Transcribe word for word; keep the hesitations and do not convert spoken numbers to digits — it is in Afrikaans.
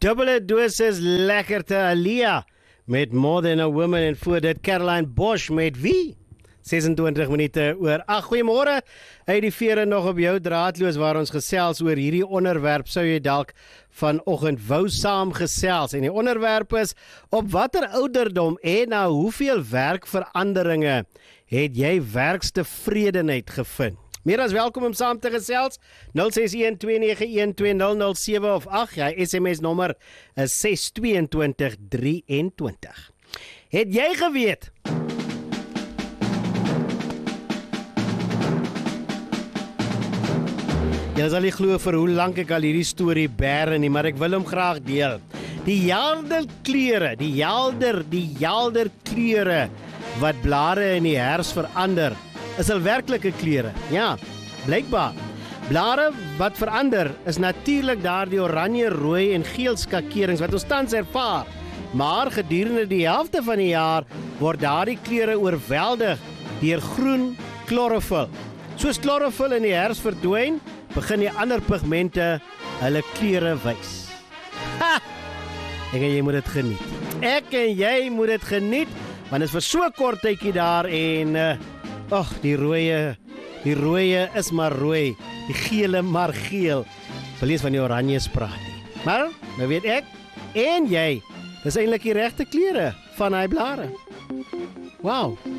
Dubbele dosis lekkerte Alia met More Than a Woman en voor dit Caroline Bosch met wie? sesentwintig minute oor. Ag, goeiemôre. Uit die vere nog op jou draadloos waar ons gesels oor hierdie onderwerp. Sou jy dalk vanoggend wou saamgesels en die onderwerp is op watter ouderdom en na hoeveel werkveranderinge het jy werkstevredenheid gevind? Meer as welkom om saam te gesels. nul ses een twee nege een twee nul nul sewe of ag, jy S M S nommer is ses twee twee drie twee. Het jy geweet? Jy sal nie glo vir hoe lank ek al hierdie storie bære nie, maar ek wil hom graag deel. Die helder kleure, die helder, die helder kleure wat blare in die herfs verander, is al werklike kleure. Ja, blykbaar. Blare wat verander is natuurlik daardie oranje, rooi en geel skakerings wat ons tans ervaar. Maar gedurende die helfte van die jaar word daardie kleure oorweldig deur groen klorofil. Soos klorofil in die herfs verdwyn, begin die ander pigmente hulle kleure wys. Ha! Ek en jy moet dit geniet. Ek en jy moet dit geniet, want dit is vir so kort tydjie daar en uh, ag, die rooie, die rooie is maar rooi, die gele maar geel. Wil nie eens van die oranjes praat nie. Maar, nou weet ek, en jy, dis eintlik die regte kleure van hy blare. Wow.